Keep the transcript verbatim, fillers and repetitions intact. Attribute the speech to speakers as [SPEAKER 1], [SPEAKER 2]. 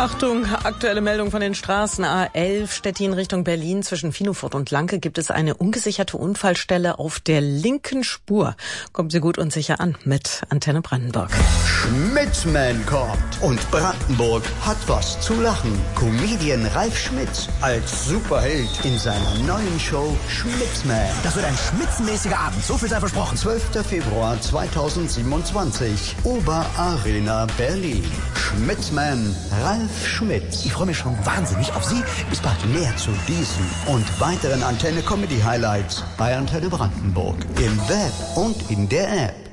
[SPEAKER 1] Achtung, aktuelle Meldung von den Straßen. A elf Stettin Richtung Berlin. Zwischen Finofurt und Lanke gibt es eine ungesicherte Unfallstelle auf der linken Spur. Kommen Sie gut und sicher an mit Antenne Brandenburg.
[SPEAKER 2] Schmitzman kommt und Brandenburg hat was zu lachen. Comedian Ralf Schmitz als Superheld in seiner neuen Show Schmitzman.
[SPEAKER 3] Das wird ein schmitzenmäßiger Abend, so viel sei versprochen.
[SPEAKER 2] zwölfter Februar zweitausendsiebenundzwanzig, Oberarena Berlin. Schmitzman Ralf Schmitz.
[SPEAKER 3] Ich freue mich schon wahnsinnig auf Sie. Bis bald.
[SPEAKER 2] Mehr zu diesen und weiteren Antenne Comedy Highlights bei Antenne Brandenburg im Web und in der App.